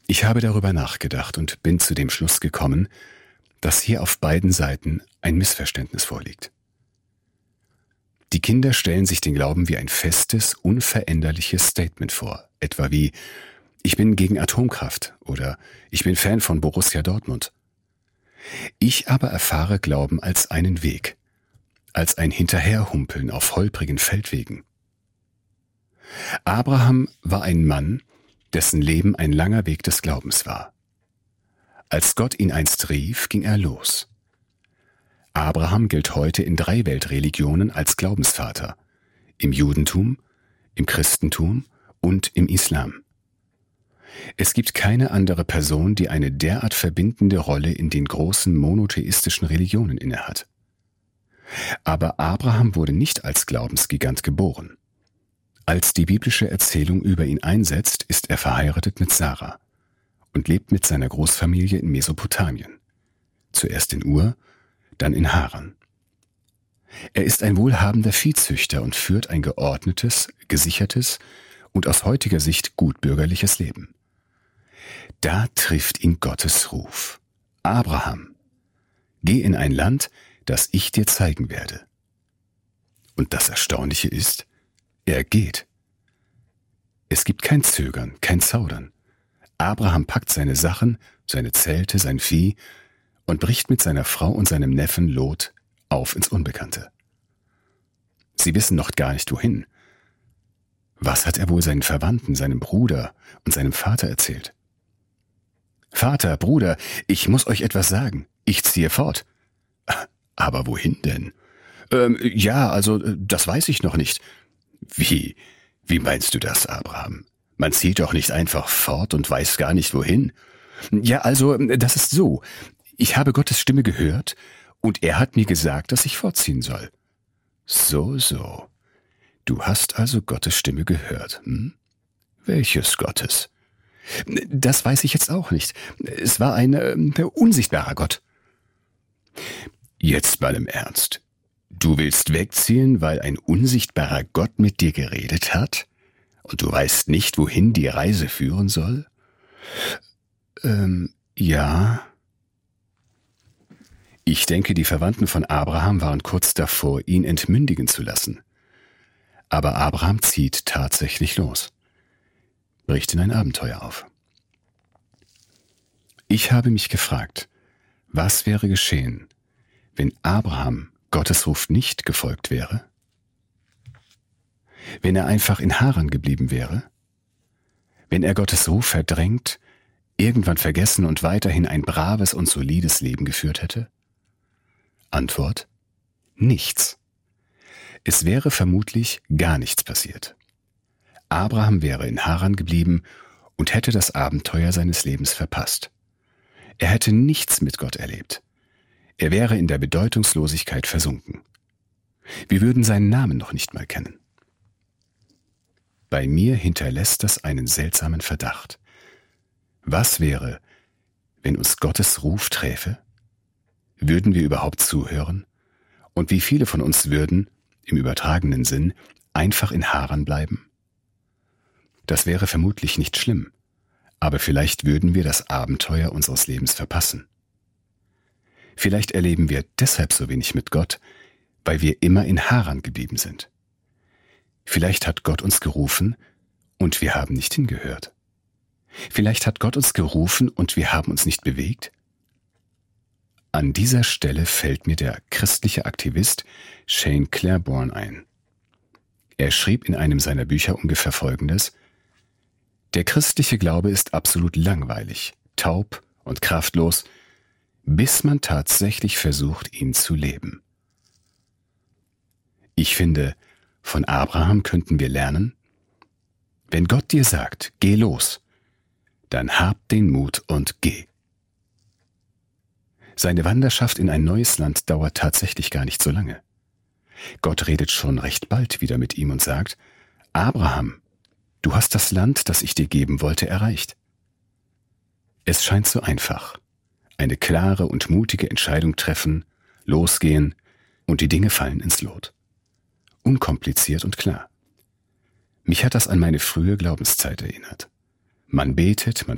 Ich habe darüber nachgedacht und bin zu dem Schluss gekommen, dass hier auf beiden Seiten ein Missverständnis vorliegt. Die Kinder stellen sich den Glauben wie ein festes, unveränderliches Statement vor, etwa wie „Ich bin gegen Atomkraft" oder „Ich bin Fan von Borussia Dortmund". Ich aber erfahre Glauben als einen Weg, als ein Hinterherhumpeln auf holprigen Feldwegen. Abraham war ein Mann, dessen Leben ein langer Weg des Glaubens war. Als Gott ihn einst rief, ging er los. Abraham gilt heute in 3 Weltreligionen als Glaubensvater: im Judentum, im Christentum und im Islam. Es gibt keine andere Person, die eine derart verbindende Rolle in den großen monotheistischen Religionen innehat. Aber Abraham wurde nicht als Glaubensgigant geboren. Als die biblische Erzählung über ihn einsetzt, ist er verheiratet mit Sarah und lebt mit seiner Großfamilie in Mesopotamien. Zuerst in Ur, dann in Haran. Er ist ein wohlhabender Viehzüchter und führt ein geordnetes, gesichertes und aus heutiger Sicht gutbürgerliches Leben. Da trifft ihn Gottes Ruf: Abraham, geh in ein Land, das ich dir zeigen werde. Und das Erstaunliche ist, er geht. Es gibt kein Zögern, kein Zaudern. Abraham packt seine Sachen, seine Zelte, sein Vieh und bricht mit seiner Frau und seinem Neffen Lot auf ins Unbekannte. Sie wissen noch gar nicht, wohin. Was hat er wohl seinen Verwandten, seinem Bruder und seinem Vater erzählt? »Vater, Bruder, ich muss euch etwas sagen. Ich ziehe fort.« »Aber wohin denn?« Ja, also, das weiß ich noch nicht.« »Wie? Wie meinst du das, Abraham? Man zieht doch nicht einfach fort und weiß gar nicht, wohin.« »Ja, also, das ist so. Ich habe Gottes Stimme gehört und er hat mir gesagt, dass ich fortziehen soll.« »So. Du hast also Gottes Stimme gehört, hm? Welches Gottes?« »Das weiß ich jetzt auch nicht. Es war ein unsichtbarer Gott.« »Jetzt mal im Ernst. Du willst wegziehen, weil ein unsichtbarer Gott mit dir geredet hat? Und du weißt nicht, wohin die Reise führen soll?« Ja. Ich denke, die Verwandten von Abraham waren kurz davor, ihn entmündigen zu lassen. Aber Abraham zieht tatsächlich los, bricht in ein Abenteuer auf. Ich habe mich gefragt, was wäre geschehen, wenn Abraham Gottes Ruf nicht gefolgt wäre? Wenn er einfach in Haran geblieben wäre? Wenn er Gottes Ruf verdrängt, irgendwann vergessen und weiterhin ein braves und solides Leben geführt hätte? Antwort: nichts. Es wäre vermutlich gar nichts passiert. Abraham wäre in Haran geblieben und hätte das Abenteuer seines Lebens verpasst. Er hätte nichts mit Gott erlebt. Er wäre in der Bedeutungslosigkeit versunken. Wir würden seinen Namen noch nicht mal kennen. Bei mir hinterlässt das einen seltsamen Verdacht. Was wäre, wenn uns Gottes Ruf träfe? Würden wir überhaupt zuhören? Und wie viele von uns würden, im übertragenen Sinn, einfach in Haran bleiben? Das wäre vermutlich nicht schlimm, aber vielleicht würden wir das Abenteuer unseres Lebens verpassen. Vielleicht erleben wir deshalb so wenig mit Gott, weil wir immer in Haran geblieben sind. Vielleicht hat Gott uns gerufen und wir haben nicht hingehört. Vielleicht hat Gott uns gerufen und wir haben uns nicht bewegt. An dieser Stelle fällt mir der christliche Aktivist Shane Claiborne ein. Er schrieb in einem seiner Bücher ungefähr Folgendes: Der christliche Glaube ist absolut langweilig, taub und kraftlos, bis man tatsächlich versucht, ihn zu leben. Ich finde, von Abraham könnten wir lernen: Wenn Gott dir sagt, geh los, dann hab den Mut und geh. Seine Wanderschaft in ein neues Land dauert tatsächlich gar nicht so lange. Gott redet schon recht bald wieder mit ihm und sagt: Abraham, du hast das Land, das ich dir geben wollte, erreicht. Es scheint so einfach. Eine klare und mutige Entscheidung treffen, losgehen und die Dinge fallen ins Lot. Unkompliziert und klar. Mich hat das an meine frühe Glaubenszeit erinnert. Man betet, man